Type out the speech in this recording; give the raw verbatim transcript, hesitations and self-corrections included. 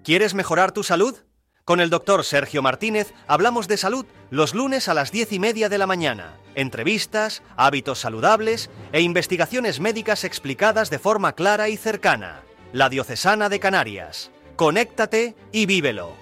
¿Quieres mejorar tu salud? Con el doctor Sergio Martínez hablamos de salud los lunes a las diez y media de la mañana. Entrevistas, hábitos saludables e investigaciones médicas explicadas de forma clara y cercana. La Diocesana de Canarias. Conéctate y vívelo.